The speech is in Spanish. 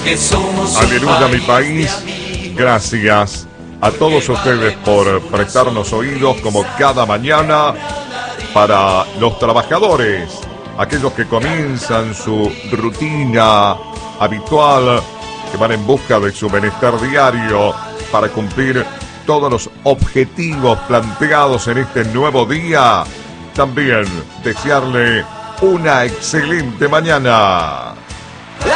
Aleluya, mi país. Gracias a todos ustedes por prestarnos oídos como cada mañana. Para los trabajadores, aquellos que comienzan su rutina habitual, que van en busca de su bienestar diario para cumplir todos los objetivos planteados en este nuevo día. También desearle una excelente mañana.